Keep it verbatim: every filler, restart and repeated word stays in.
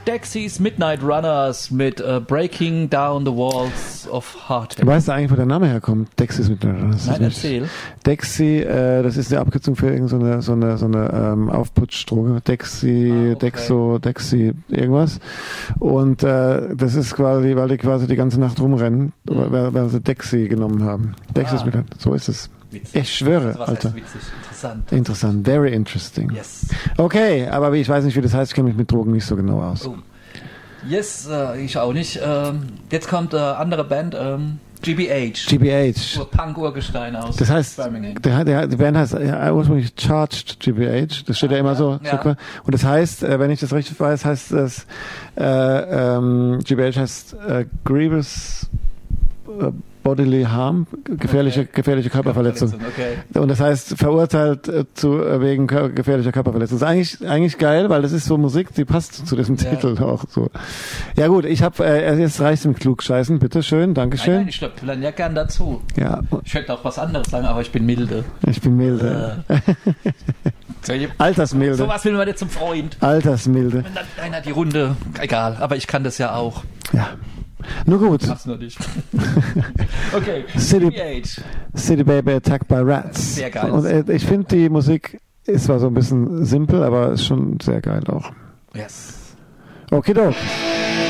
Dexys Midnight Runners mit uh, Breaking Down the Walls of Heartache. Weißt du eigentlich, wo der Name herkommt? Dexys Midnight Runners. Nein, erzähl. Dexy, äh, das ist die Abkürzung für irgendeine so eine, so eine ähm, Aufputschdroge. Dexy, ah, okay. Dexo, Dexy, irgendwas. Und äh, das ist quasi, weil die quasi die ganze Nacht rumrennen, mhm. weil, weil sie Dexy genommen haben. Dexys ah. Midnight, so ist es. Witzig. Ich schwöre, also was Alter. heißt witzig? Interessant. Interessant, very interesting. Yes. Okay, aber ich weiß nicht, wie das heißt, ich kenne mich mit Drogen nicht so genau aus. Oh. Yes, äh, ich auch nicht. Ähm, jetzt kommt äh, andere Band, ähm, G B H. G B H. Punk-Urgestein aus das heißt, Birmingham. Der, der, die Band heißt ja, ursprünglich Charged G B H. Das steht ja, ja immer so. Ja. so. Und das heißt, äh, wenn ich das richtig weiß, heißt das äh, ähm, G B H heißt äh, Grievous äh, Bodily Harm, gefährliche, okay. gefährliche Körperverletzung. Okay. Und das heißt, verurteilt äh, zu, äh, wegen kör- gefährlicher Körperverletzung. Das ist eigentlich, eigentlich geil, weil das ist so Musik, die passt zu diesem ja. Titel auch so. Ja gut, ich habe, äh, jetzt reicht's mit Klugscheißen, bitteschön, Dankeschön. Nein, nein, ich glaube, ja gern dazu. Ja. Ich hätte auch was anderes sagen, aber ich bin milde. Ich bin milde. Äh. Altersmilde. So was will man nicht zum Freund. Altersmilde. Wenn dann einer die Runde, egal, aber ich kann das ja auch. Ja. Nur gut. Ich hab's nur nicht. Okay. City, City Baby Attacked by Rats. Sehr geil. Und äh, ich finde, die Musik ist zwar so ein bisschen simpel, aber ist schon sehr geil auch. Yes. Okay, doch.